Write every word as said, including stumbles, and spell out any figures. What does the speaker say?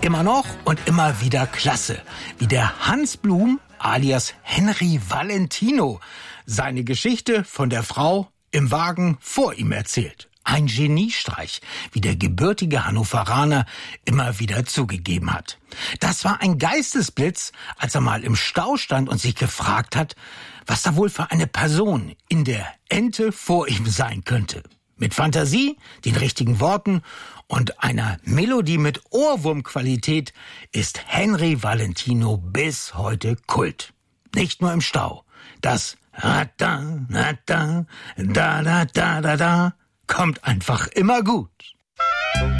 Immer noch und immer wieder klasse, wie der Hans Blum alias Henry Valentino seine Geschichte von der Frau im Wagen vor ihm erzählt. Ein Geniestreich, wie der gebürtige Hannoveraner immer wieder zugegeben hat. Das war ein Geistesblitz, als er mal im Stau stand und sich gefragt hat, was da wohl für eine Person in der Ente vor ihm sein könnte. Mit Fantasie, den richtigen Worten und einer Melodie mit Ohrwurmqualität ist Henry Valentino bis heute Kult. Nicht nur im Stau. Das da da da da da da da kommt einfach immer gut.